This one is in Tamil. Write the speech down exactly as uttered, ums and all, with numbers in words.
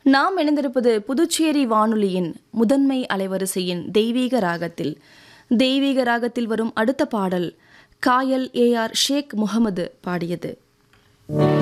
நாம் இணைந்திருப்பது புதுச்சேரி வானொலியின் முதன்மை அலைவரிசையின் தெய்வீக ராகத்தில். தெய்வீக ராகத்தில் வரும் அடுத்த பாடல் காயல் ஏ ஆர் ஷேக் முகமது பாடியது.